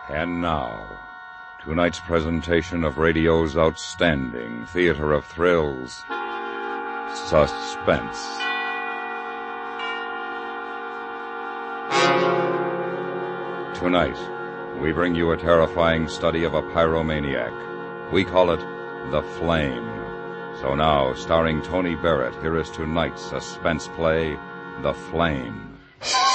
And now, tonight's presentation of radio's outstanding theater of thrills, Suspense. Tonight, we bring you a terrifying study of a pyromaniac. We call it The Flame. So now, starring Tony Barrett, here is tonight's suspense play, The Flame.